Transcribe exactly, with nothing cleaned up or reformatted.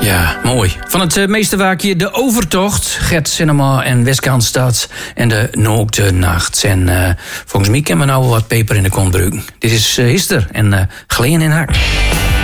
Ja, mooi. Van het uh, meeste waakje De Overtocht, Gert Cinema en Westkantstad en de Nookte Nacht. En uh, volgens mij kan men nou wat peper in de kont gebruiken. Dit is uh, Hister en uh, Gleen in Hak.